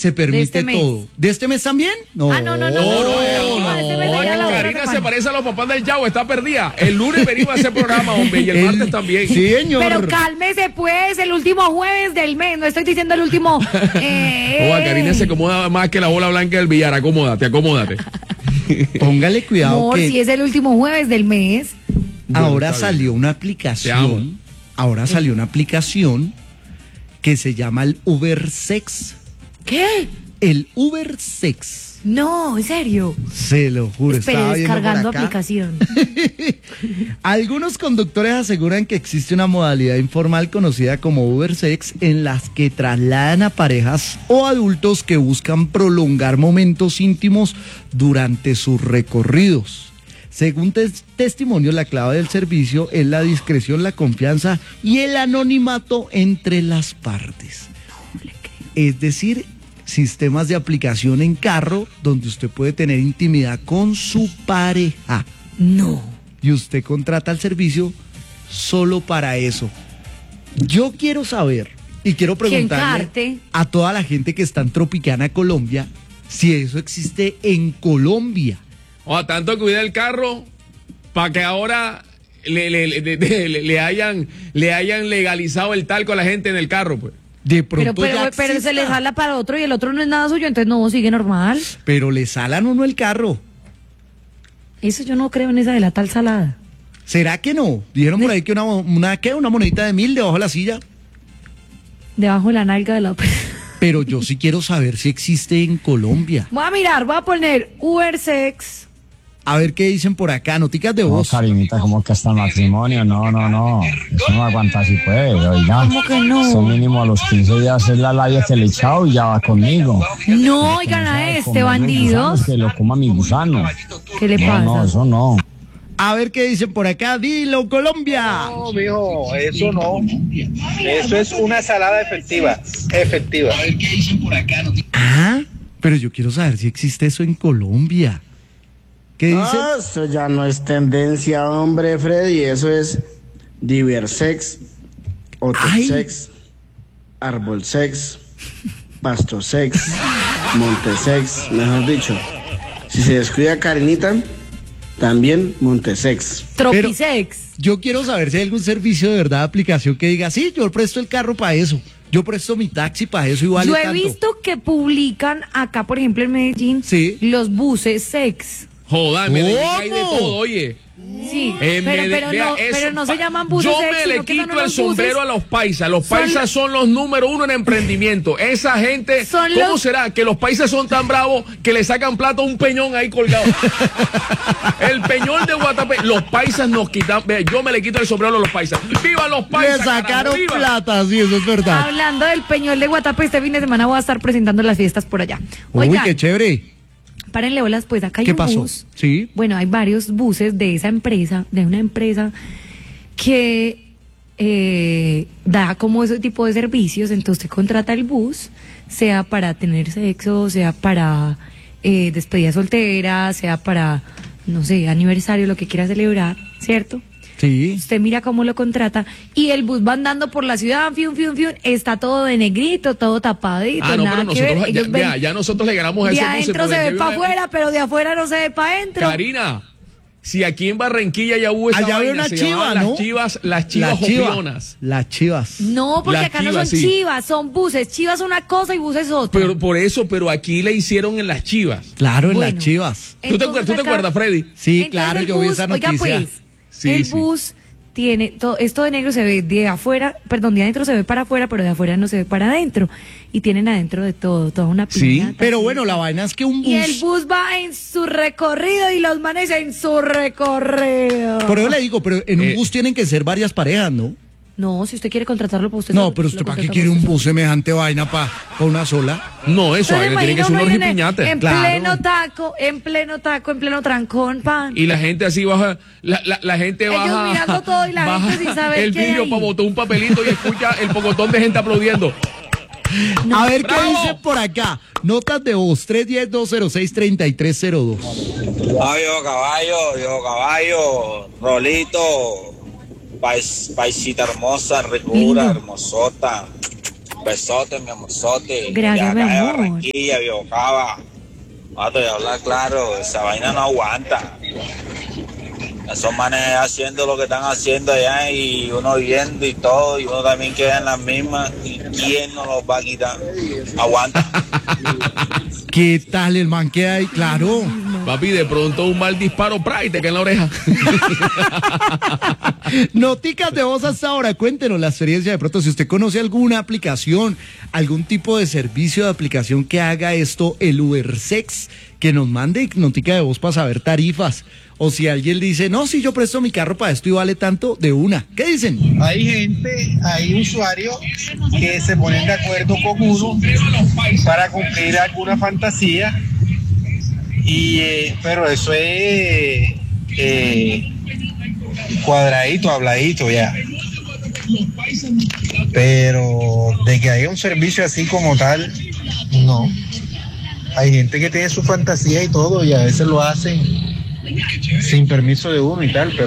se permite todo. ¿De este mes también? No. No. Karina se parece a los papás del Yao, está perdida. El lunes venimos a hacer programa, hombre, y el martes también. Sí, señor. Pero cálmese, pues, el último jueves del mes. No estoy diciendo el último. Karina se acomoda más que la bola blanca del billar. Acomódate. Póngale cuidado. Amor, que si es el último jueves del mes. Ahora salió una aplicación. Ahora salió una aplicación que se llama el Ubersex. ¿Qué? El Ubersex. No, en serio. Se lo juro. Espere, descargando aplicación. Algunos conductores aseguran que existe una modalidad informal conocida como Ubersex en las que trasladan a parejas o adultos que buscan prolongar momentos íntimos durante sus recorridos. Según testimonio, la clave del servicio es la discreción, la confianza y el anonimato entre las partes. Es decir, sistemas de aplicación en carro donde usted puede tener intimidad con su pareja. No. Y usted contrata el servicio solo para eso. Yo quiero saber y quiero preguntarle a toda la gente que está en Tropicana, Colombia, si eso existe en Colombia. Tanto cuida el carro para que ahora le hayan legalizado el talco a la gente en el carro, pues. De pronto pero se le jala para otro y el otro no es nada suyo, entonces no, sigue normal. Pero le salan uno el carro. Eso yo no creo en esa de la tal salada. ¿Será que no? Dijeron por ahí que una monedita de 1.000 debajo de la silla. Debajo de la nalga de la... Pero yo sí quiero saber si existe en Colombia. Voy a mirar, voy a poner Ubersex. A ver qué dicen por acá, noticas de voz. No, Karinita, como que hasta el matrimonio, no. Eso no aguanta así, pues, oiga. ¿Cómo que no? Eso mínimo a los 15 días es la labia que le he echado y ya va conmigo. No, oigan a este bandido. Que lo coma mi gusano. ¿Qué le pasa? No, eso no. A ver qué dicen por acá, dilo, Colombia. No, mijo, eso no. Eso es una salada efectiva. A ver qué dicen por acá. Pero yo quiero saber si existe eso en Colombia. ¿Qué dicen? Eso ya no es tendencia, hombre, Freddy. Eso es Diversex, Autosex, Arbolsex, Pastosex, Montesex, mejor dicho. Si se descuida Karinita, también Montesex. Tropisex. Pero yo quiero saber si hay algún servicio de verdad, aplicación que diga, sí, yo presto el carro para eso. Yo presto mi taxi para eso y vale Yo he tanto. visto que publican acá, por ejemplo, en Medellín, los buses sex. Joder, Medellín hay de todo, oye. Sí, pero no se llaman buses Yo sex, me le sino que quito son el sombrero buses. a los paisas. Los paisas son los número uno en emprendimiento. Esa gente, ¿cómo será que los paisas son tan bravos que le sacan plata a un peñón ahí colgado? El peñón de Guatapé. Los paisas nos quitan. Yo me le quito el sombrero a los paisas. ¡Viva los paisas! Le sacaron ¡Viva! plata, sí, eso es verdad. Hablando del peñón de Guatapé, este fin de semana voy a estar presentando las fiestas por allá. Oigan, Uy, qué chévere. Párenle bolas, pues acá hay ¿Qué un pasó? bus. Sí. Bueno, hay varios buses de esa empresa, de una empresa que da como ese tipo de servicios. Entonces contrata el bus, sea para tener sexo, sea para despedida soltera, sea para, no sé, aniversario, lo que quiera celebrar, ¿cierto? Sí. Usted mira cómo lo contrata y el bus va andando por la ciudad, está todo de negrito, todo tapadito, no, nada pero que ver. nosotros, ya nosotros le ganamos a de ese bus. adentro se ve para afuera, pero de afuera no se ve para adentro. Karina, si aquí en Barranquilla ya hubo esa allá había vaina, una chiva, ¿no? Las chivas opionas. Las chivas. No, porque Las acá no chivas, son sí. chivas, son buses. Chivas es una cosa y buses es otra. Pero por eso, pero aquí le hicieron en las chivas. Claro, en Bueno, las chivas. ¿Tú te acuerdas, Freddy? Sí, Entonces claro, el yo vi bus, esa noticia. Oiga, pues, Sí, el sí. bus tiene todo, esto de negro se ve de afuera, perdón, de adentro se ve para afuera, pero de afuera no se ve para adentro. Y tienen adentro de todo, toda una piñata. Pero bueno, la vaina es que un bus... Y el bus va en su recorrido y los manes en su recorrido. Por eso le digo, pero en un bus tienen que ser varias parejas, ¿no? No, si usted quiere contratarlo para usted. No, pero usted, ¿para qué quiere un bus semejante vaina para una sola? No, eso Entonces, tiene que ser un imagina uno orgipiñate. en pleno taco, en pleno trancón, pan. Y la gente así baja, la gente Ellos baja. mirando todo y la baja gente sin saber el qué hay vidrio ahí. para botar un papelito y escucha el pocotón de gente aplaudiendo. A ver qué ¡Bravo! dice por acá. Notas de voz 310-206-3302. Viejo caballo, Rolito, paisita hermosa, ricura, hermosota. Besote, mi amorzote. Gracias, mi amor. Barranquilla, viejo Cava. Vato, y habla claro, esa vaina no aguanta. Esos manes haciendo lo que están haciendo allá y uno viendo y todo, y uno también queda en las mismas. ¿Y quién nos los va a quitar? Aguanta. ¿Qué tal el man que hay? Claro. Papi, de pronto un mal disparo, y te queda en la oreja. Noticas de voz hasta ahora, cuéntenos la experiencia de pronto, si usted conoce alguna aplicación, algún tipo de servicio de aplicación que haga esto, el Ubersex, que nos mande notica de voz para saber tarifas, o si alguien dice, no, si yo presto mi carro para esto y vale tanto, de una. ¿Qué dicen? Hay usuarios que se ponen de acuerdo con uno para cumplir alguna fantasía, pero eso es cuadradito, habladito ya. Pero de que haya un servicio así como tal, no. Hay gente que tiene su fantasía y todo, y a veces lo hacen sin permiso de uno y tal,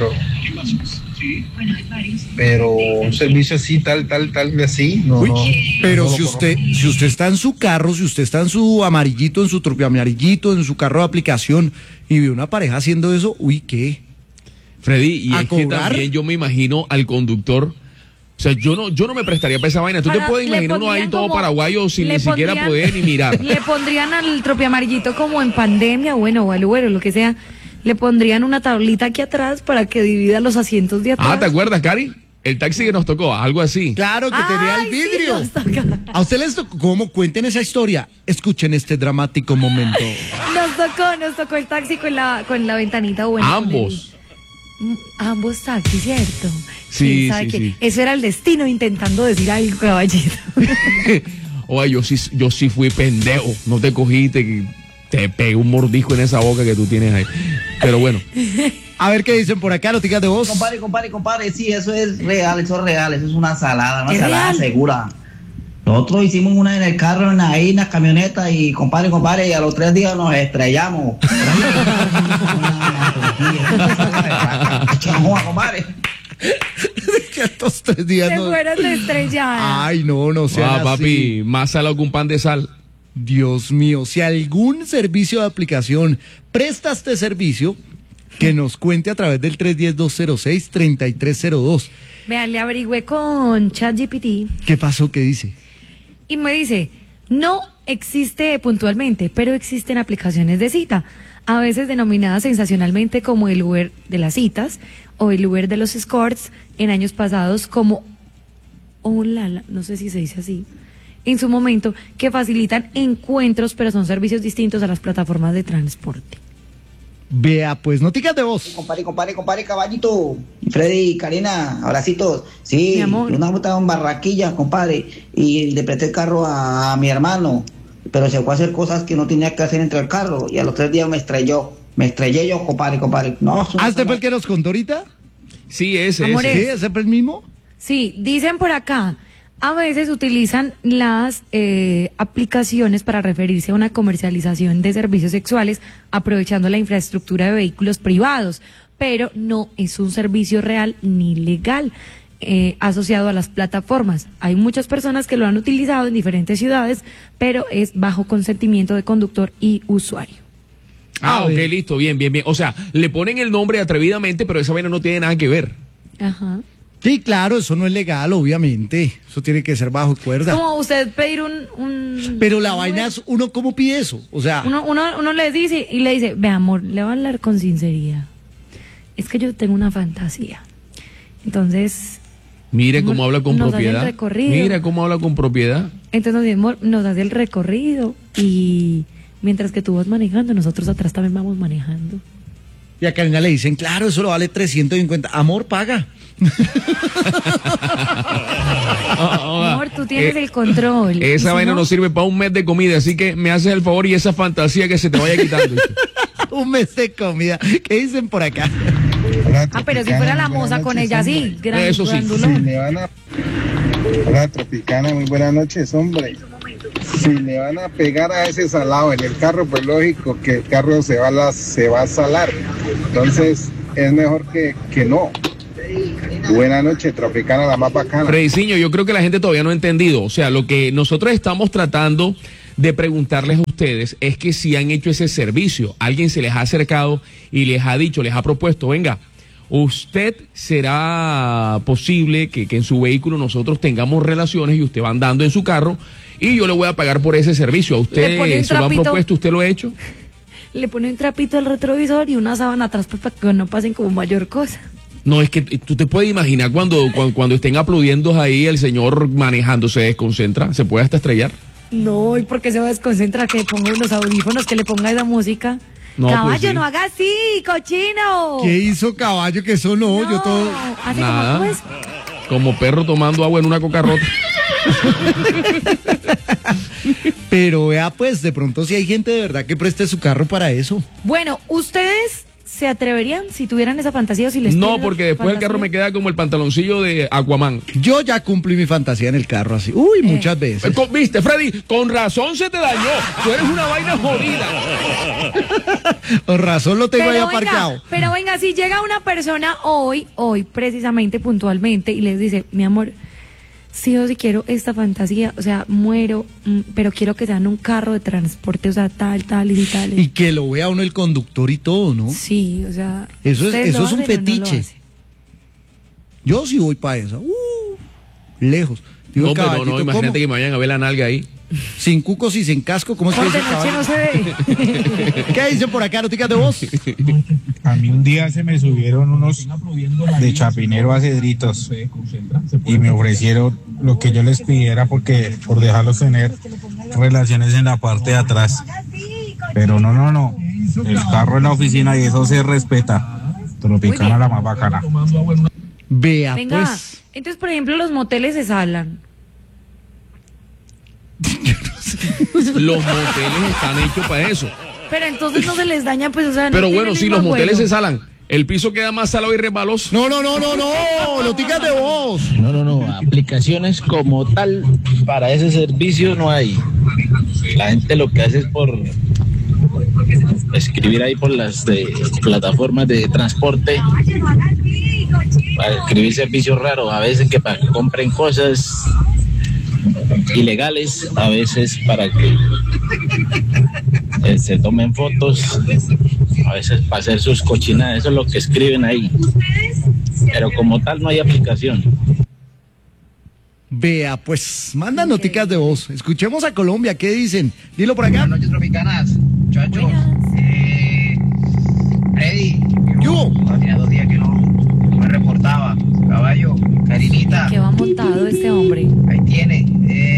pero un servicio así, tal, de así, no. Uy, no pero no si usted está en su carro, si usted está en su amarillito, en su tropio amarillito, en su carro de aplicación, y ve una pareja haciendo eso, uy, ¿qué? Freddy, y ¿A es que cobrar? también yo me imagino al conductor. O sea, yo no me prestaría para esa vaina. Tú te puedes imaginar uno ahí todo paraguayo sin ni siquiera poder ni mirar. Le pondrían al tropio amarillito como en pandemia, bueno, o al Uber o lo que sea, le pondrían una tablita aquí atrás para que divida los asientos de atrás. Ah, ¿te acuerdas, Cari? El taxi que nos tocó, algo así. Claro que tenía el vidrio. Sí, nos tocó. ¿A usted les tocó? ¿Cómo? Cuenten esa historia. Escuchen este dramático momento. Nos tocó el taxi con la ventanita buena. Ambos. Ambos taxis, ¿cierto? Sí, ¿Sabe sí, qué? sí. Eso era el destino intentando decir algo, caballito. Oye, yo sí fui pendejo. No te cogí, te pegué un mordisco en esa boca que tú tienes ahí. Pero bueno. A ver qué dicen por acá, noticas de voz. Compadre, sí, eso es real, eso es una salada ¿Es salada real? segura. Nosotros hicimos una en el carro, ahí en la camioneta, y compadre, y a los 3 días nos estrellamos. Compadre. Que estos 3 días Se no... fueron de estrellada. Ay, no sean así. Papi, más salado que un pan de sal. Dios mío, si algún servicio de aplicación presta este servicio, que nos cuente a través del 310-206-3302. Vean, le averigüé con ChatGPT ¿Qué pasó? ¿Qué dice? y me dice, no existe puntualmente, pero existen aplicaciones de cita, a veces denominadas sensacionalmente como el Uber de las citas o el Uber de los escorts, en años pasados como Olala, no sé si se dice así, en su momento, que facilitan encuentros, pero son servicios distintos a las plataformas de transporte. Vea, pues, noticas de voz. Compadre, caballito. Freddy, Karina, abracitos. Sí, Mi amor. una vez estaba en Barranquilla, compadre, y le presté el carro a mi hermano, pero se fue a hacer cosas que no tenía que hacer entre el carro, y a los 3 días me estrellé yo, compadre. No, ¿Este fue el que nos contó ahorita? Sí, ese. Amores. Sí, ese fue el mismo. Sí, dicen por acá, a veces utilizan las aplicaciones para referirse a una comercialización de servicios sexuales aprovechando la infraestructura de vehículos privados, pero no es un servicio real ni legal asociado a las plataformas. Hay muchas personas que lo han utilizado en diferentes ciudades, pero es bajo consentimiento de conductor y usuario. Ah, ok, listo, bien. O sea, le ponen el nombre atrevidamente, pero esa vaina no tiene nada que ver. Ajá. Sí, claro, eso no es legal, obviamente. Eso tiene que ser bajo cuerda. Como usted pedir Pero la vaina es, ¿uno cómo pide eso? O sea, uno le dice y le dice, ve amor, le voy a hablar con sinceridad. Es que yo tengo una fantasía. Entonces, Mire cómo habla con nos hace el propiedad. recorrido. Mira cómo habla con propiedad. entonces nos hace el recorrido y mientras que tú vas manejando, nosotros atrás también vamos manejando. y a Karina le dicen, claro, eso lo vale 350. Amor, paga. Amor, tú tienes el control. Y Esa si vaina no, no sirve para un mes de comida, así que me haces el favor y esa fantasía que se te vaya quitando. Un mes de comida. ¿Qué dicen por acá? pero si fuera la moza con ella, sí. Eso sí. grandulón. Hola, Tropicana, muy buenas noches, hombre. Si le van a pegar a ese salado en el carro, pues lógico que el carro se va a salar. Entonces, es mejor que no. Buenas noches, Tropicana, la más bacana. Frediciño, yo creo que la gente todavía no ha entendido. O sea, lo que nosotros estamos tratando de preguntarles a ustedes es que si han hecho ese servicio, alguien se les ha acercado y les ha dicho, les ha propuesto, venga, usted será posible que en su vehículo nosotros tengamos relaciones y usted va andando en su carro y yo le voy a pagar por ese servicio. ¿A usted se lo han propuesto? ¿Usted lo ha hecho? Le pone un trapito al retrovisor y una sábana atrás para que no pasen como mayor cosa. No, es que tú te puedes imaginar cuando estén aplaudiendo ahí, el señor manejando se desconcentra, se puede hasta estrellar. No, ¿y por qué se va a desconcentrar? Que le ponga unos audífonos, que le ponga esa música. No, Caballo, pues sí. No haga así, cochino. ¿Qué hizo Caballo? Que eso no, yo todo... ¿Hace nada, como pues? Como perro tomando agua en una coca rota. Pero vea, pues, de pronto si hay gente de verdad que preste su carro para eso. Bueno, ¿ustedes se atreverían si tuvieran esa fantasía o si les No, porque después el carro me queda como el pantaloncillo de Aquaman. Yo ya cumplí mi fantasía en el carro así. Uy, muchas veces. ¿Viste, Freddy? Con razón se te dañó. Tú eres una vaina jodida. Con razón lo tengo ahí aparcado. Pero venga, si llega una persona hoy, precisamente, puntualmente, y les dice, mi amor, sí o sí quiero esta fantasía, o sea, muero, pero quiero que sean un carro de transporte, o sea, tal y tal. Y que lo vea uno el conductor y todo, ¿no? Sí, o sea. Eso es un fetiche. Yo sí voy para eso. Lejos. Digo, no, imagínate que me vayan a ver la nalga ahí. Sin cucos y sin casco, ¿cómo es que dice caballo? No se ve. ¿Qué dicen por acá, noticas de voz? A mí un día se me subieron unos de Chapinero a Cedritos y me ofrecieron lo que yo les pidiera por dejarlos tener relaciones en la parte de atrás. Pero no. El carro en la oficina y eso se respeta. Tropicana la más bacana. Vea, venga, pues. Entonces, por ejemplo, los moteles se salan. Los moteles están hechos para eso. Pero entonces no se les daña, pues, o sea, pero no bueno, si los moteles se salan, el piso queda más salado y resbaloso. No, noticas de voz. No, aplicaciones como tal para ese servicio no hay. La gente lo que hace es por escribir ahí por las plataformas de transporte, para escribir servicios raros, a veces que para que compren cosas ilegales, a veces para que se tomen fotos, a veces para hacer sus cochinadas. Eso es lo que escriben ahí, pero como tal no hay aplicación. Vea, pues, manda noticas de voz. Escuchemos a Colombia, ¿qué dicen? Dilo por acá. Buenas noches, tropicanas, muchachos. Freddy, yo hacía 2 días que no me reportaba. Caballo, Karinita. ¿Qué va montado este hombre? Ahí tiene.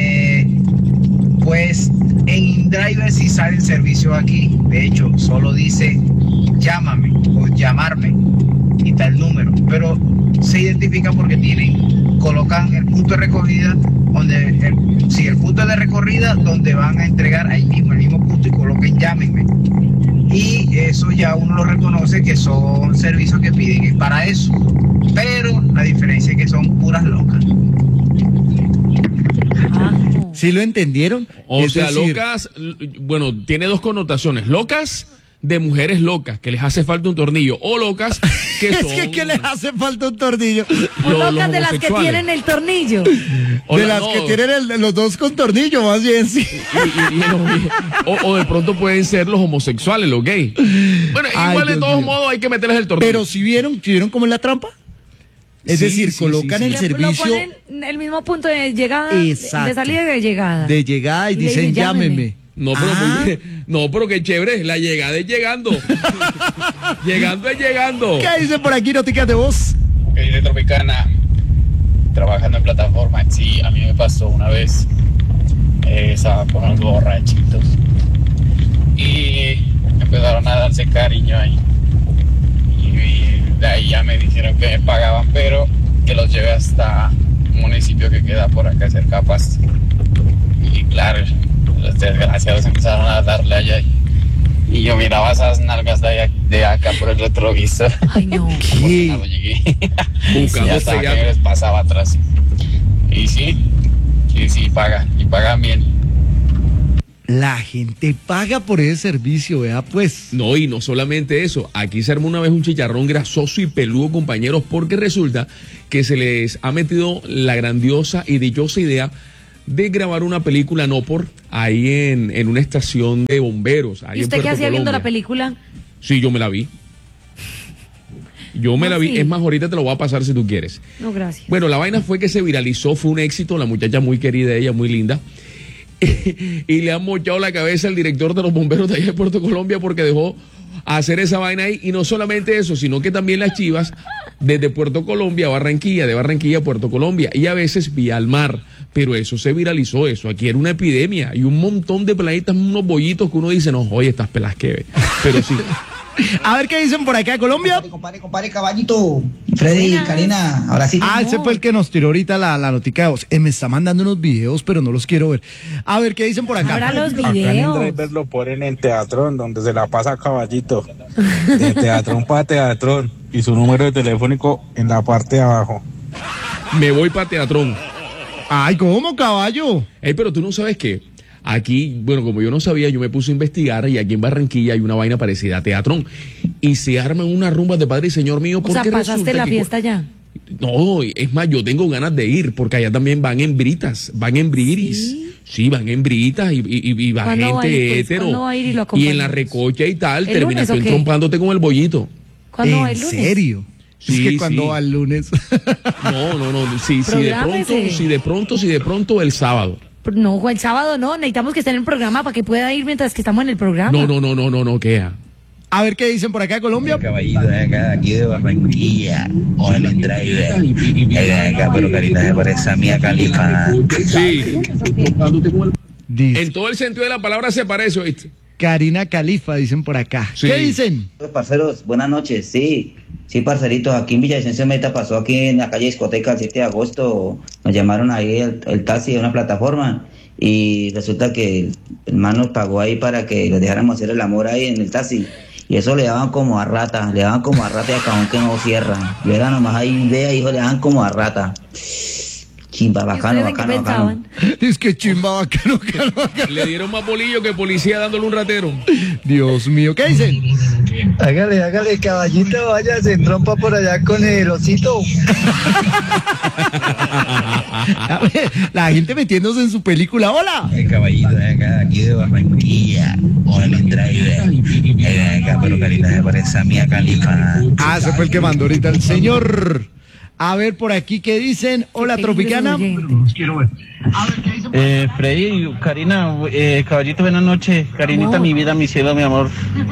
Pues en InDriver sí sale el servicio aquí. De hecho, solo dice llámame o llamarme y tal número. Pero se identifica porque colocan el punto de recogida el punto de recorrida donde van a entregar ahí mismo, el mismo punto, y coloquen llámenme. Y eso ya uno lo reconoce que son servicios que piden para eso. Pero la diferencia es que son puras locas. ¿Sí lo entendieron? O sea, locas, bueno, tiene 2 connotaciones. Locas de mujeres locas, que les hace falta un tornillo. O locas que son... Es que les hace falta un tornillo. O locas de las que tienen el tornillo. De las que tienen los 2 con tornillo, más bien, sí. O de pronto pueden ser los homosexuales, los gays. Bueno, igual de todos modos hay que meterles el tornillo. Pero si vieron cómo es la trampa. Es decir, colocan el servicio. Lo ponen el mismo punto de llegada, de salida y de llegada. De llegada y dicen llámeme. No, pero qué chévere, la llegada es llegando. Llegando es llegando. ¿Qué dice por aquí, noticas de voz? ¿Qué dice Tropicana? Trabajando en plataforma, sí, a mí me pasó una vez. Estaba con unos borrachitos y empezaron a darse cariño ahí. Y de ahí ya me dijeron que me pagaban, pero que los lleve hasta un municipio que queda por acá cerca, Pasto. Y claro, los desgraciados empezaron a darle allá. Y yo miraba esas nalgas de acá por el retrovisor. Ay, no. ¿Qué? Y hasta que les pasaba atrás. Y sí, pagan. Y pagan bien. La gente paga por ese servicio, vea pues. No, y no solamente eso, aquí se armó una vez un chicharrón grasoso y peludo, compañeros, porque resulta que se les ha metido la grandiosa y dichosa idea de grabar una película ahí en una estación de bomberos. Ahí ¿Y usted en qué Puerto hacía viendo Colombia. la película? Sí, yo me la vi. La vi. sí. Es más, ahorita te lo voy a pasar si tú quieres. No, gracias. Bueno, la vaina fue que se viralizó, fue un éxito, la muchacha muy querida, ella muy linda. Y le han mochado la cabeza al director de los bomberos de allá de Puerto Colombia porque dejó hacer esa vaina ahí. Y no solamente eso, sino que también las chivas desde Puerto Colombia a Barranquilla, de Barranquilla a Puerto Colombia, y a veces vía al mar. Pero eso se viralizó, eso. Aquí era una epidemia y un montón de peladitas, unos bollitos que uno dice, no, oye, estas pelas que ve. Pero sí. A ver qué dicen por acá, Colombia. Compadre, caballito. Freddy, Karina, ahora sí. Ese fue el que nos tiró ahorita la notica de voz. Me está mandando unos videos, pero no los quiero ver. A ver qué dicen por acá. Ahora los Acá en el videos. driver lo ponen en Teatrón, donde se la pasa caballito. De Teatrón para Teatrón. Y su número de telefónico en la parte de abajo. Me voy para Teatrón. Ay, ¿cómo, caballo? Pero tú no sabes qué. Aquí, bueno, como yo no sabía, yo me puse a investigar y aquí en Barranquilla hay una vaina parecida a Teatrón. Y se arman unas rumbas de Padre y Señor mío. O sea, Porque pasaste la fiesta ya. No, es más, yo tengo ganas de ir porque allá también van en britas, van en briris. Sí, van en britas y va ¿Cuándo va a ir, gente pues? hétero. ¿Cuándo va a ir y lo Y acompañas? en la recocha y tal, ¿El terminas lunes o tú qué? entrompándote con el bollito. ¿Cuándo va el ¿En lunes? serio? Sí, es que cuando sí. va el lunes. No, sí, Prográmese. si de pronto el sábado. No, el sábado no, necesitamos que esté en el programa para que pueda ir mientras que estamos en el programa. No, queda. A ver qué dicen por acá, Colombia. Caballito de acá, aquí de Barranquilla, o en el driver. De acá, pero Karina se parece a Mía Khalifa. Sí. Dice En todo el sentido de la palabra se parece, ¿oíste? Karina Califa, dicen por acá. Sí. ¿Qué dicen? Parceros, buenas noches. Sí, parceritos, aquí en Villavicencio Meta pasó aquí en la calle Discoteca el 7 de agosto. Nos llamaron ahí el taxi de una plataforma y resulta que el man nos pagó ahí para que les dejáramos hacer el amor ahí en el taxi. Y eso le daban como a rata, y a cajón que no cierran. Yo era nomás ahí idea, hijo, le daban como a rata. Chimba, bacano. Es que chimba, bacano. Le dieron más bolillo que policía dándole un ratero. Dios mío, ¿qué dicen? Hágale, caballito, vaya, se trompa por allá con el osito. A ver, la gente metiéndose en su película. ¡Hola! El caballito de acá, aquí de Barranquilla, o en el driver. De acá, pero Karina se parece a Mía Khalifa. Ese fue el que mandó ahorita el señor. A ver por aquí, ¿qué dicen? Hola, Tropicana. Freddy, Karina, caballito, buenas noches. Karinita, mi vida, mi cielo, mi amor.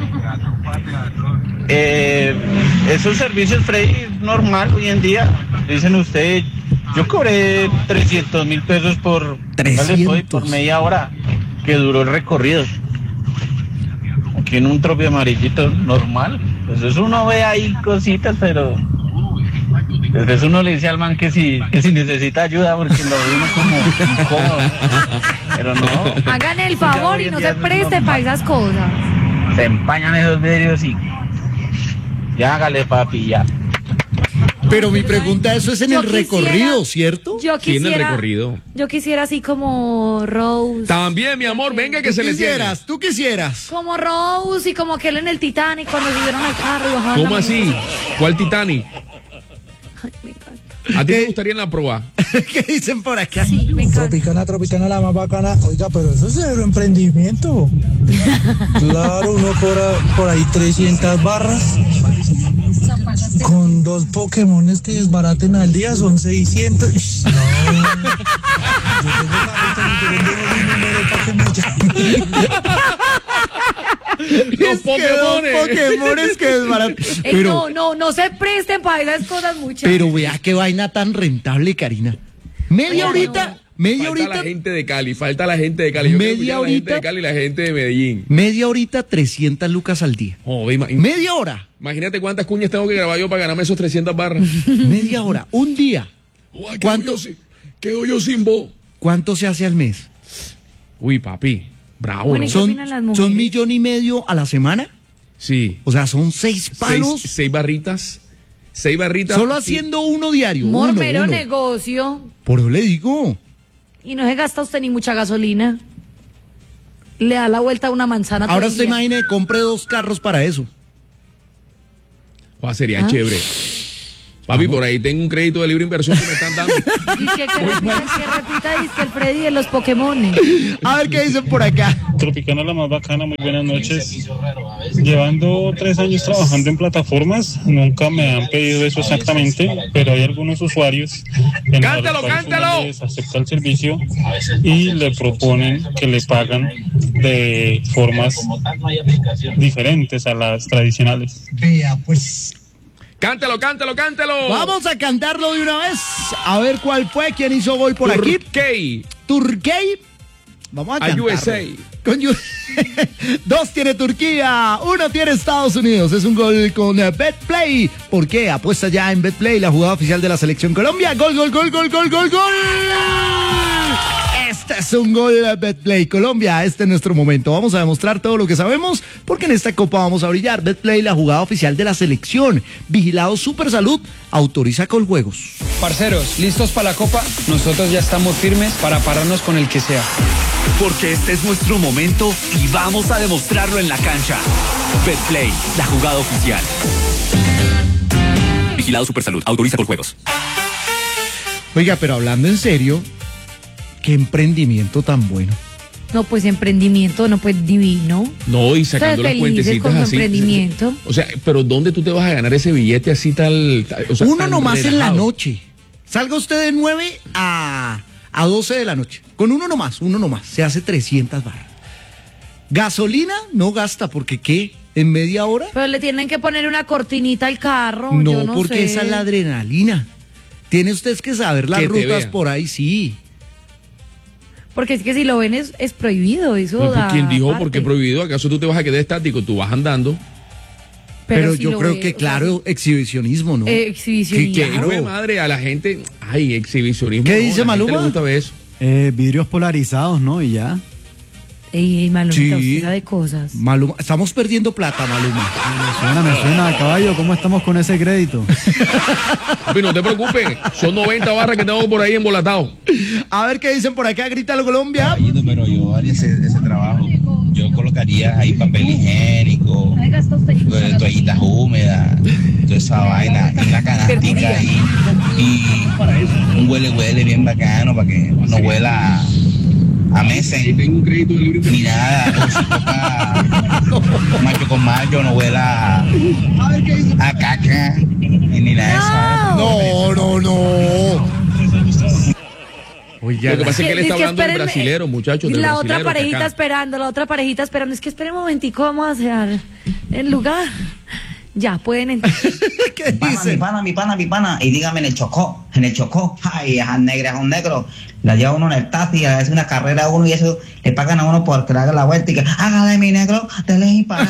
Esos servicios, Freddy, normal hoy en día. Dicen ustedes, yo cobré 300.000 pesos por media hora que duró el recorrido. Aquí en un tropio amarillito normal. Pues eso uno ve ahí cositas, pero después uno le dice al man que si necesita ayuda porque lo ve uno como incómodo. Pero no. Hagan el favor y no se preste para esas cosas. Se empañan esos vidrios y ya hágale, papi, ya. Pero mi pregunta, eso es en el recorrido, ¿cierto? Yo Sí, en el quisiera, recorrido. yo quisiera así como Rose. También, mi amor, venga que se le tiene. ¿Tú quisieras? Como Rose y como aquel en el Titanic cuando subieron al carro y bajaron. ¿Cómo así? ¿Cuál Titanic? Ay, me encanta. ¿A ti te gustaría en la prueba? ¿Qué dicen por acá? Sí, me encanta. Tropicana la más bacana. Oiga, pero eso es cero emprendimiento. Claro, uno cobra por ahí 300 barras. Con 2 Pokémones que desbaraten al día son 600. No. Yo tengo Los Pokémones que desbaratan. Pero, No se presten para esas cosas muchas. pero vea qué vaina tan rentable, Karina. Media horita. Falta la gente de Cali, falta la gente de Cali. Yo Media quiero escuchar a la gente horita. de Cali y la gente de Medellín. Media horita, 300 lucas al día. Media hora. Imagínate cuántas cuñas tengo que grabar yo para ganarme esos 300 barras. Media hora, un día. ¿Cuánto? Quedo yo sin voz. ¿Cuánto se hace al mes? Uy, papi, bravo. Bueno, ¿no? ¿y qué opinan las mujeres? ¿Son 1,5 millones a la semana? Sí. O sea, son 6 palos. 6 barritas. 6 barritas. Solo haciendo uno diario. Mormero uno. negocio. Por eso le digo. Y no se gasta usted ni mucha gasolina. le da la vuelta a una manzana. Ahora se imagine, compre 2 carros para eso. Sería chévere. Papi, por ahí tengo un crédito de libre inversión que me están dando. Dice que repita, dice el Freddy de los Pokémon. A ver qué dicen por acá. Tropicana la más bacana, muy buenas noches. Llevando 3 años trabajando en plataformas, nunca me han pedido eso exactamente, pero hay algunos usuarios en ¡Cántalo, los cuales cántalo! uno les acepta el servicio y le proponen que le pagan de formas diferentes a las tradicionales. Vea, pues... Cántalo. Vamos a cantarlo de una vez. A ver cuál fue, quién hizo gol por aquí. Turquey. Vamos a cantarlo. USA. Con 2 tiene Turquía, 1 tiene Estados Unidos. Es un gol con BetPlay. ¿Por qué? Apuesta ya en BetPlay, la jugada oficial de la Selección Colombia. Gol. Este es un gol de BetPlay Colombia. Este es nuestro momento. Vamos a demostrar todo lo que sabemos porque en esta copa vamos a brillar. BetPlay, la jugada oficial de la selección. Vigilado Supersalud. Autoriza Coljuegos. Parceros, ¿listos para la copa? Nosotros ya estamos firmes para pararnos con el que sea. Porque este es nuestro momento y vamos a demostrarlo en la cancha. BetPlay, la jugada oficial. Vigilado Supersalud. Autoriza Coljuegos. Oiga, pero hablando en serio, qué emprendimiento tan bueno. No, pues emprendimiento, no, pues divino. No, y sacando las cuentecitas con así. Emprendimiento. O sea, pero ¿dónde tú te vas a ganar ese billete así tal? O sea, uno tan nomás relajado. en la noche. Salga usted de 9 a 12 de la noche. Con uno nomás. Se hace 300 barras. Gasolina no gasta, porque ¿qué? ¿En media hora? Pero le tienen que poner una cortinita al carro. No, yo no porque sé. esa es la adrenalina. Tiene usted que saber las Que te rutas vea. por ahí, sí. Porque es que si lo ven es prohibido. Eso No, da ¿quién dijo aparte. por qué prohibido? ¿Acaso tú te vas a quedar estático? Tú vas andando. Pero si yo lo creo ve, que, o sea, claro, exhibicionismo, ¿no? exhibicionismo. Que Claro. hijo de madre a la gente. Ay, exhibicionismo. ¿Qué no, dice a la gente Maluma? le gusta ver eso. Vidrios polarizados, ¿no? Y ya. Ey, Malumita, Sí. usted sabe cosas. Maluma, estamos perdiendo plata, Maluma. Me suena, caballo, ¿cómo estamos con ese crédito? Papi, no te preocupes. Son 90 barras que tengo por ahí embolatados. A ver qué dicen por acá, grítalo Colombia. Pero yo haría ese trabajo. Yo colocaría ahí papel higiénico, toallitas húmedas, toda esa vaina, una canastica ahí y un huele bien bacano para que no huela a meses ni nada. O si toca macho con macho, no huela a caca ni nada de eso. No. Oiga, Lo que pasa es que él está Dice que hablando del espérenme, brasilero, muchachos. del La otra brasilero, parejita acá. esperando, Es que esperen un momentico, vamos a hacer el lugar. Ya, pueden entrar. ¿Qué Mi pana. Y dígame en el Chocó. Ay, esas negras son negros. La lleva uno en el taxi, a veces una carrera a uno y eso le pagan a uno por que le haga la vuelta y que hágale mi negro, dele y parar.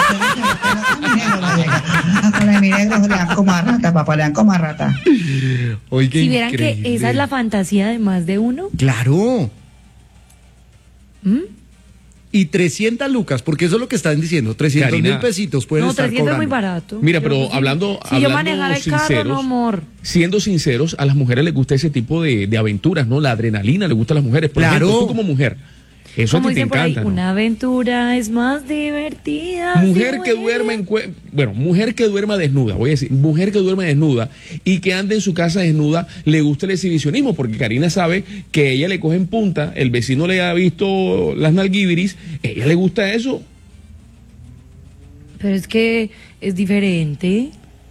Hágale mi negro, le dan como a rata, papá, le dan como a rata. Oiga, Si vieran que increíble. esa es la fantasía de más de uno. Claro. ¿Mm? Y 300 lucas, porque eso es lo que están diciendo. 300 mil pesitos pueden No, estar 300 es muy cobrando. barato. Mira, pero hablando, Si yo hablando manejara el carro, no, amor. siendo sinceros, a las mujeres les gusta ese tipo de aventuras, ¿no? La adrenalina le gusta a las mujeres. Por Claro. ejemplo, tú como mujer, eso Como a ti te dicen por ahí, encanta, ¿no? una aventura es más divertida. Mujer que duerme mujer que duerma desnuda, voy a decir, mujer que duerme desnuda y que ande en su casa desnuda, le gusta el exhibicionismo, porque Karina sabe que ella le coge en punta, el vecino le ha visto las nalguibiris, ella le gusta eso. Pero es que es diferente.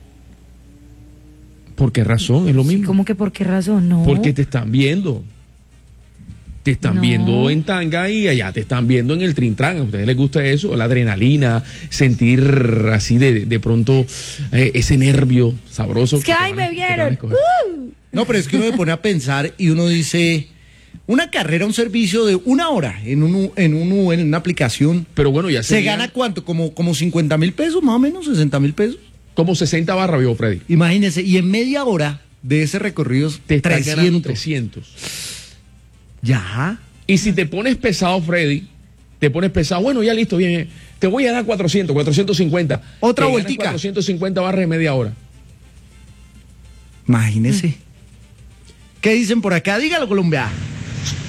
¿Por qué razón? Es lo mismo. ¿Cómo que por qué razón? No. Porque te están viendo. Te están No. viendo en tanga y allá te están viendo en el trintran. ¿A ustedes les gusta eso? La adrenalina, sentir así de pronto ese nervio sabroso. Es que, ay, me vieron. No, pero es que uno se pone a pensar y uno dice, una carrera, un servicio de 1 hora en una aplicación. Pero bueno, ya ¿Se gana cuánto? ¿Como 50 mil pesos, más o menos? ¿60 mil pesos? Como 60 barras, viejo Freddy. Imagínese, y en media hora de ese recorrido, Te están ganando 300. 300. Ya. Y si te pones pesado, Freddy, bueno, ya listo, bien, te voy a dar 400, 450. Otra Te ganas vueltica. 450 barras en media hora. Imagínese. ¿Qué dicen por acá? Dígalo, Colombia.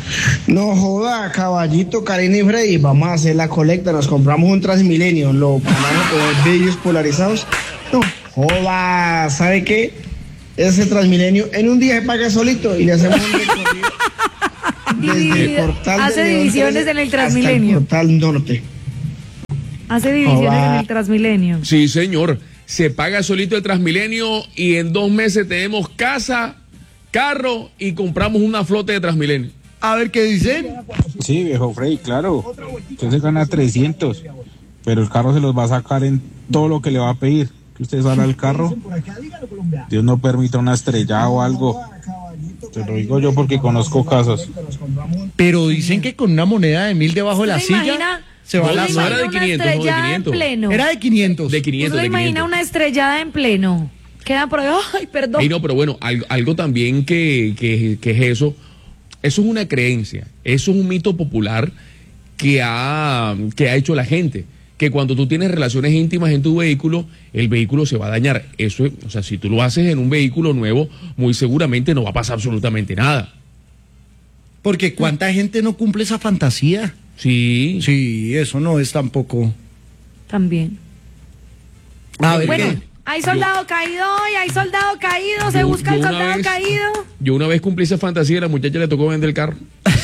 No joda, caballito, Karina y Freddy, vamos a hacer la colecta, nos compramos un Transmilenio, lo ponemos con vidrios polarizados. No joda, ¿sabe qué? Ese Transmilenio en un día se paga solito y le hacemos un recorrido desde el portal hace de divisiones en el Transmilenio. Hasta el portal norte. Hace divisiones en el Transmilenio. Sí, señor. Se paga solito el Transmilenio y en 2 meses tenemos casa, carro y compramos una flota de Transmilenio. A ver qué dicen. Sí, viejo Frey, claro. Usted se gana 300, pero el carro se los va a sacar en todo lo que le va a pedir. Que usted salga al carro. Dios no permita una estrellada o algo. Te lo digo yo porque conozco casos. Pero dicen que con una moneda de 1.000 debajo de la silla se va a la no era de 500, no, de 500. Era de 500. De 500, ¿Uno se imagina una estrellada en pleno? Queda por ahí, ay, perdón. Ey, no, pero bueno, algo también que es eso. Eso es una creencia, eso es un mito popular que ha hecho la gente, que cuando tú tienes relaciones íntimas en tu vehículo, el vehículo se va a dañar. Eso, o sea, si tú lo haces en un vehículo nuevo, muy seguramente no va a pasar absolutamente nada. Porque ¿cuánta gente no cumple esa fantasía? Sí. Sí, eso no es tampoco. También. A ver, bueno, hay soldado caído hoy, hay soldado caído, se busca el soldado caído. Yo una vez cumplí esa fantasía y a la muchacha le tocó vender el carro.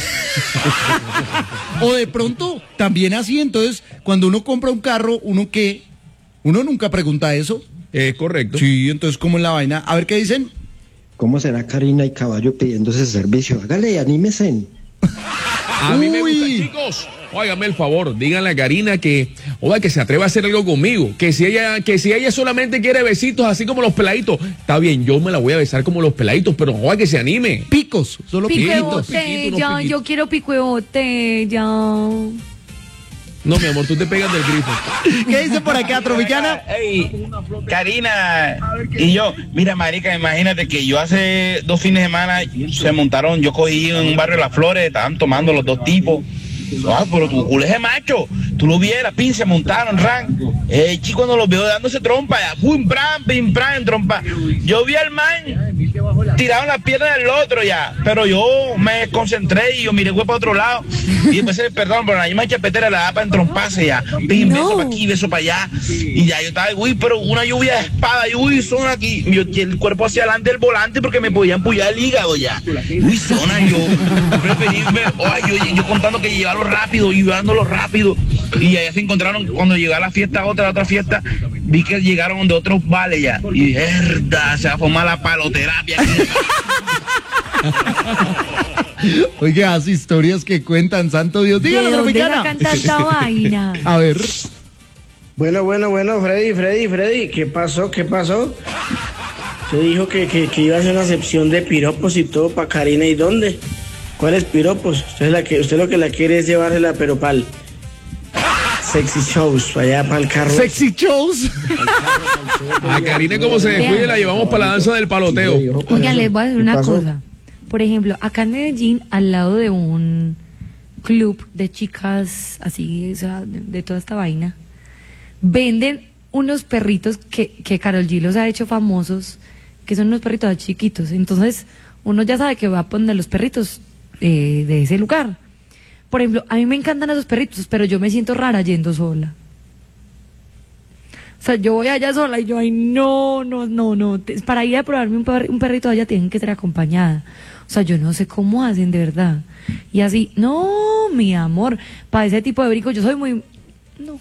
O de pronto, también así, entonces, cuando uno compra un carro, ¿uno qué? Uno nunca pregunta eso. Es correcto. Sí, entonces, ¿cómo es la vaina? A ver, ¿qué dicen? ¿Cómo será Karina y Caballo pidiendo ese servicio? Hágale, anímese. A mí me gusta, chicos. Óigame el favor, díganle a Karina que se atreva a hacer algo conmigo, que si ella solamente quiere besitos así como los peladitos, está bien, yo me la voy a besar como los peladitos, pero oiga, que se anime. Picos, solo pico de piquitos. botella, yo quiero pico de botella. No, mi amor, tú te pegas del grifo. ¿Qué dice por acá, Tropicana? Ey, Karina y yo, mira, marica, imagínate que yo hace 2 fines de semana se montaron, yo cogí en un barrio de Las Flores, estaban tomando los 2 tipos. Ah, pero tu culo es de macho, tú lo vieras, pin, se montaron, ran. Chico, cuando los veo dándose trompa, ya, pum, pram, trompa. Yo vi al man, tiraron las piernas del otro ya, pero yo me concentré y yo miré para otro lado. Y empecé, perdón, pero la misma chapetera la da para entromparse ya. Pim, beso para aquí, beso para allá. Y ya yo estaba, uy, pero una lluvia de espada, y uy, son aquí. Yo, el cuerpo hacia adelante del volante porque me podían pullar el hígado ya. Uy, zona, yo preferí, yo contando que llevarlo rápido y llevándolo rápido. Y allá se encontraron, cuando llegó a la fiesta, otra fiesta, vi que llegaron de otros vales ya. Y verdad, se va a formar la paloterapia. Oiga, las historias que cuentan, santo Dios. Dígalo, Tropicana. Tanta vaina. A ver. Bueno, Freddy, ¿qué pasó? Usted dijo que iba a hacer una sección de piropos y todo para Karina, ¿y dónde? ¿Cuáles piropos? Usted lo que la quiere es llevársela, pero pa'l sexy shows, allá para el carro. Sexy shows. A Karina, como se descuide, la llevamos para la danza del paloteo. Oigan, les voy a decir una cosa. Por ejemplo, acá en Medellín, al lado de un club de chicas así, o sea, de toda esta vaina, venden unos perritos que Karol G los ha hecho famosos, que son unos perritos chiquitos. Entonces, uno ya sabe que va a poner los perritos de ese lugar. Por ejemplo, a mí me encantan esos perritos, pero yo me siento rara yendo sola. O sea, yo voy allá sola y yo, ay, no. Para ir a probarme un perrito allá tienen que ser acompañada. O sea, yo no sé cómo hacen, de verdad. Y así, no, mi amor, para ese tipo de brinco yo soy muy... No.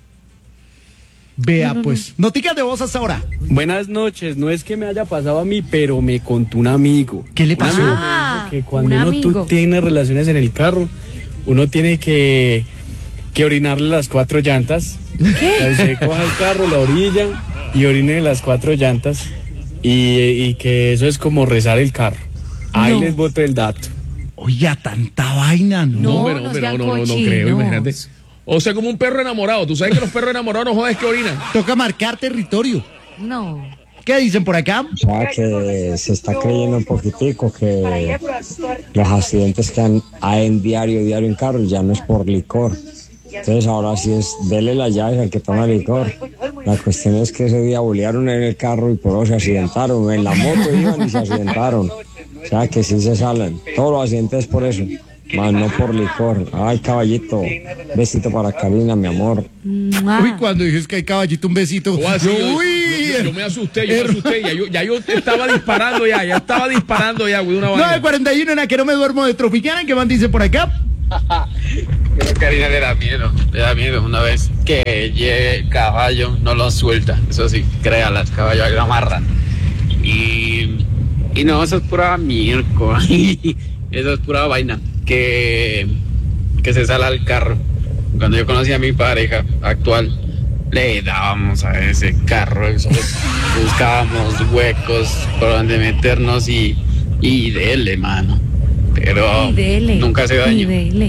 Vea, pues, noticas de voz hasta ahora. Buenas noches, no es que me haya pasado a mí, pero me contó un amigo. ¿Qué le pasó? Que cuando tú tienes relaciones en el carro, uno tiene que orinarle las 4 llantas. ¿Qué? Usted coja el carro, la orilla y orine las 4 llantas y que eso es como rezar el carro. Ahí les boto el dato. Oye, tanta vaina, no creo, imagínate. O sea, como un perro enamorado. Tú sabes que los perros enamorados no jodes que orinan. Toca marcar territorio. No. ¿Qué dicen por acá? O sea, que se está creyendo un poquitico que los accidentes que hay en diario en carros ya no es por licor. Entonces ahora sí es, dele las llaves al que toma licor. La cuestión es que ese día bolearon en el carro y por eso se accidentaron. En la moto iban y se accidentaron. O sea, que sí se salen. Todos los accidentes por eso. más no por licor. Ay, caballito, besito para Karina, mi amor. Uy, cuando dices que hay caballito, un besito. Yo me asusté, ya yo estaba disparando ya, güey, una vaina. 9:41 en la que no me duermo de Tropicana, ¿qué man dice por acá? Pero a Karina le da miedo una vez que llegue el caballo, no lo suelta, eso sí, créalas, caballo lo amarran. Y no, eso es pura miércoles, eso es pura vaina, que se sale al carro. Cuando yo conocí a mi pareja actual, le dábamos a ese carro, buscábamos huecos por donde meternos y dele, mano. Pero nunca se dañó.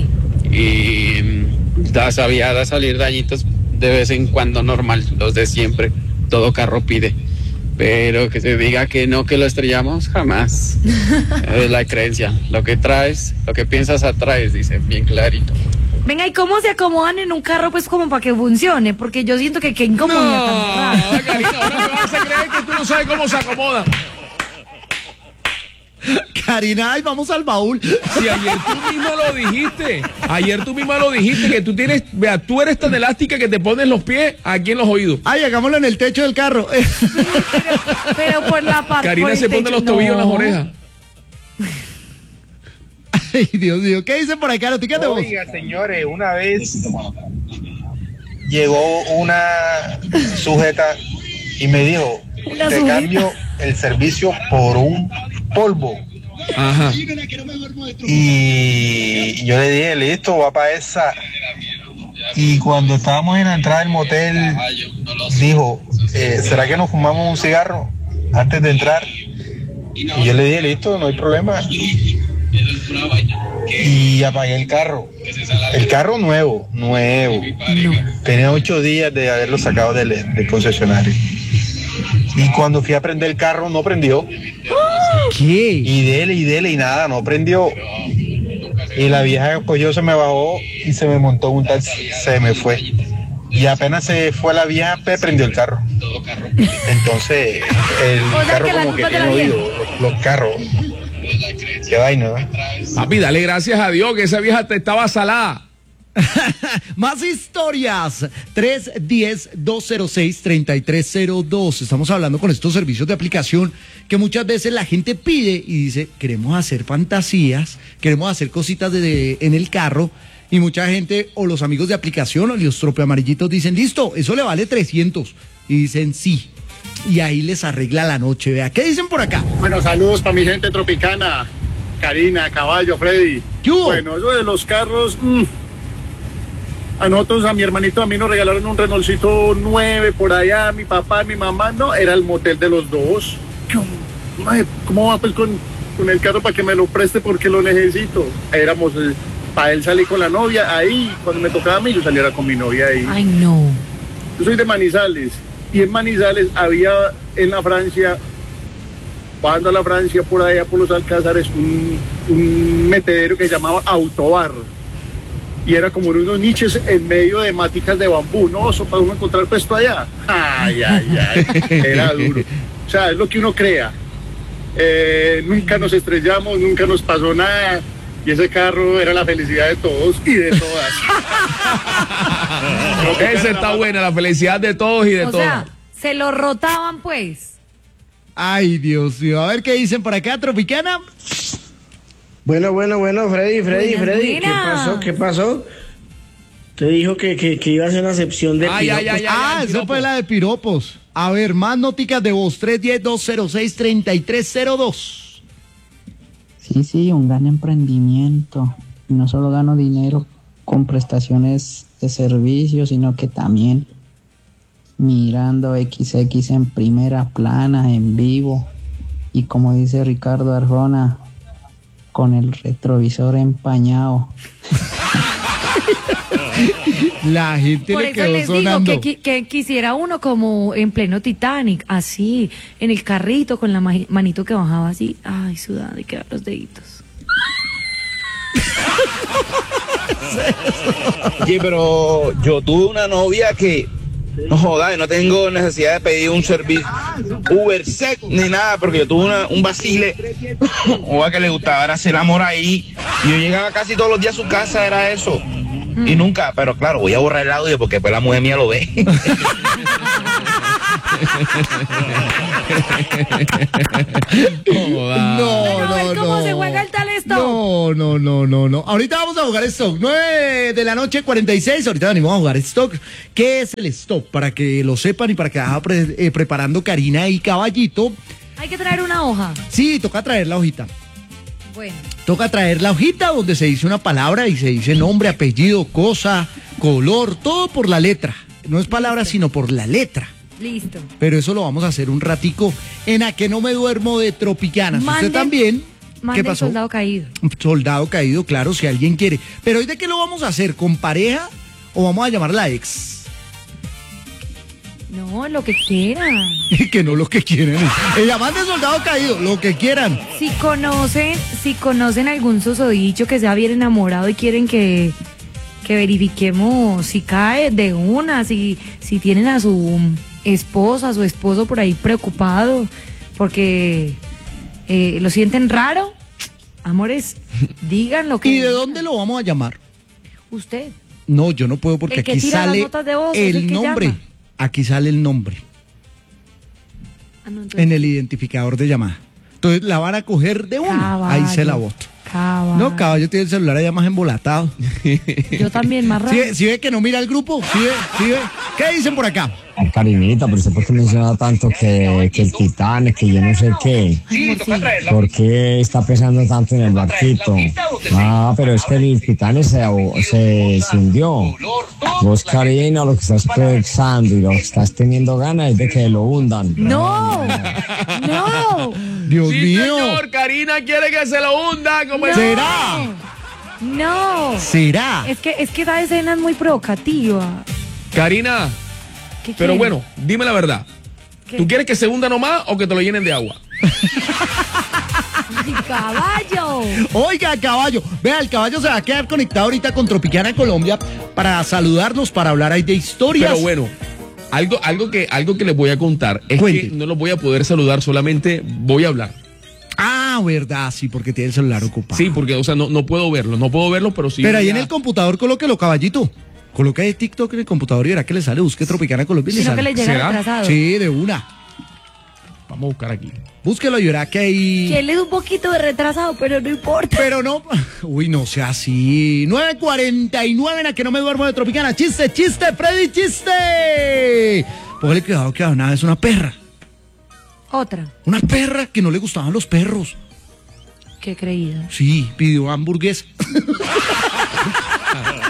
Y sabía salir dañitos de vez en cuando, normal, los de siempre, todo carro pide. Pero que se diga que no, que lo estrellamos, jamás. Es la creencia. Lo que traes, lo que piensas atraes, dice bien clarito. Venga, ¿y cómo se acomodan en un carro pues como para que funcione? Porque yo siento que qué incomodidad tan rara. Karina, ahora me vas a creer que tú no sabes cómo se acomoda. Karina, ay, vamos al baúl. Si ayer tú misma lo dijiste, que tú tienes, vea, tú eres tan elástica que te pones los pies aquí en los oídos. Ay, hagámoslo en el techo del carro. Pero por la parte. Karina se pone los tobillos en las orejas. Ay, Dios mío, ¿qué dicen por acá? Notícate vos. Oiga, señores, una vez llegó una sujeta y me dijo, te cambio el servicio por un polvo. Ajá. Y yo le dije, listo, va para esa. Y cuando estábamos en la entrada del motel, dijo, ¿será que nos fumamos un cigarro antes de entrar? Y yo le dije, listo, no hay problema. Y apagué el carro. El carro nuevo. Tenía 8 días de haberlo sacado del concesionario. Y cuando fui a prender el carro, no prendió. ¿Qué? Y dele, y nada, no prendió. Y la vieja cogió, se me bajó y se me montó un taxi, se me fue. Y apenas se fue la vieja, prendió el carro. Entonces, el carro como que tiene oído, los carros. Qué vaina, ¿no? Papi, dale gracias a Dios que esa vieja te estaba salada. Más historias. 310-206-3302. Estamos hablando con estos servicios de aplicación que muchas veces la gente pide y dice, queremos hacer fantasías, queremos hacer cositas en el carro. Y mucha gente, o los amigos de aplicación, o los tropeamarillitos dicen, listo, eso le vale 300. Y dicen, sí. Y ahí les arregla la noche. Vea, ¿qué dicen por acá? Bueno, saludos para mi gente tropicana. Karina, Caballo, Freddy. ¿Qué hubo? Bueno, eso de los carros... A nosotros, a mi hermanito, a mí nos regalaron un Renaultcito 9 por allá, mi papá, mi mamá, no, era el motel de los dos. ¿Cómo va pues con el carro para que me lo preste porque lo necesito? Éramos, para él salí con la novia, ahí, cuando me tocaba a mí, yo saliera con mi novia ahí. Ay, no. Yo soy de Manizales, y en Manizales había en la Francia, bajando a la Francia, por allá, por los Alcázares, un metedero que se llamaba Autobar. Y era como unos niches en medio de maticas de bambú, ¿no? Eso para uno encontrar puesto allá. Ay, era duro. O sea, es lo que uno crea. Nunca nos estrellamos, nunca nos pasó nada. Y ese carro era la felicidad de todos y de todas. Esa está buena, la felicidad de todos y de todas. O sea, se lo rotaban pues. Ay, Dios mío. A ver qué dicen por acá, Tropicana. Bueno, Freddy, ¿qué pasó? Te dijo que iba a hacer una excepción de piropos. Eso fue la de piropos. A ver, más noticas de voz, 310-206-3302. Sí, un gran emprendimiento. Y no solo gano dinero con prestaciones de servicio, sino que también mirando XX en primera plana, en vivo. Y como dice Ricardo Arjona, con el retrovisor empañado. La gente por le eso quedó les sonando. digo que quisiera uno como en pleno Titanic, así, en el carrito con la manito que bajaba así, ay, sudada y quedan los deditos. Oye, pero yo tuve una novia que No jodas, no tengo necesidad de pedir un servicio Ubersex ni nada, porque yo tuve un vacile o a que le gustaba era hacer amor ahí. Y yo llegaba casi todos los días a su casa, era eso. Y nunca, pero claro, voy a borrar el audio porque después la mujer mía lo ve. ¿Cómo se juega el tal stock? No. Ahorita vamos a jugar stock. 9 de la noche, 46. Ahorita venimos a jugar stock. ¿Qué es el stock? Para que lo sepan y para que vaya preparando Karina y Caballito. Hay que traer una hoja. Sí, toca traer la hojita. Bueno. Toca traer la hojita donde se dice una palabra y se dice nombre, apellido, cosa, color, todo por la letra. No es palabra, sino por la letra. Listo. Pero eso lo vamos a hacer un ratico en A que no me duermo de Tropicanas. Usted también. ¿Qué pasó? Soldado caído. Soldado caído, claro, si alguien quiere. Pero ¿hoy de qué lo vamos a hacer? ¿Con pareja o vamos a llamar a la ex? No, lo que quieran. Que no lo que quieran. Llaman de soldado caído, lo que quieran. Si conocen algún susodicho que sea bien enamorado y quieren que verifiquemos si cae de una, si tienen a su esposa, a su esposo por ahí preocupado porque lo sienten raro, amores, digan lo que... ¿Y de dónde lo vamos a llamar? Usted. No, yo no puedo porque aquí sale el nombre. Llama. Aquí sale el nombre. En el identificador de llamada. Entonces la van a coger de una. Caballo. Ahí se la boto. Caballo. No, Caballo tiene el celular allá más embolatado. Yo también, más raro. ¿Sí ve que no mira el grupo? ¿Sí ve? ¿Qué dicen por acá? Karinita, pero ¿por qué menciona tanto que el Titanic, que yo no sé qué? ¿Por qué está pesando tanto en el barquito? Ah, pero es que el Titanic se hundió. Vos, Karina, lo que estás pensando y lo que estás teniendo ganas es de que lo hundan. ¡No! Dios mío. Señor, Karina quiere que se lo hunda. ¿Será? No. ¿Será? Es que esa escena es muy provocativa. Karina, pero bueno, dime la verdad. ¿Qué? ¿Tú quieres que se hunda nomás o que te lo llenen de agua? ¡Ay, Caballo! Oiga, Caballo. Vea, el Caballo se va a quedar conectado ahorita con Tropicana Colombia para saludarnos, para hablar ahí de historias. Pero bueno, algo que les voy a contar es que no los voy a poder saludar, solamente voy a hablar. Ah, verdad, sí, porque tiene el celular ocupado. Sí, porque, o sea, no puedo verlo, pero sí. Pero ahí en el computador colóquelo, Caballito. Coloca ahí TikTok en el computador y verá que le sale, busque Tropicana Colombia y le sale. Que le llega retrasado. Sí, de una. Vamos a buscar aquí. Búsquelo y verá que ahí... Que él es un poquito de retrasado, pero no importa. Pero no... Uy, no sea así. 9:49 en A que no me duermo de Tropicana. ¡Chiste, Freddy, chiste! Póngale cuidado que una vez una perra. Otra. Una perra que no le gustaban los perros. Qué creída. Sí, pidió hamburguesa.